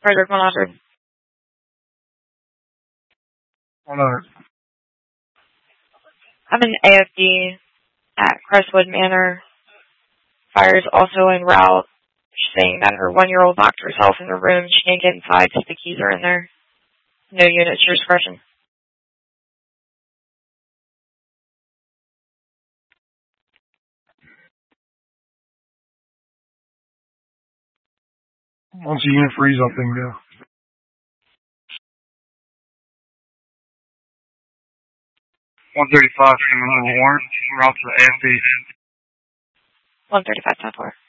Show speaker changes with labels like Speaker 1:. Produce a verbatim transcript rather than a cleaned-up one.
Speaker 1: Frederick one hundred.
Speaker 2: one hundred.
Speaker 1: I'm an A F D at Crestwood Manor. Fire is also en route, saying that her one-year-old locked herself in the room. She can't get inside because the keys are in there. No units, your discretion.
Speaker 2: Once the unit frees up, then go. one thirty-five, number warrant, route to A F D.
Speaker 1: one thirty-five, ten four.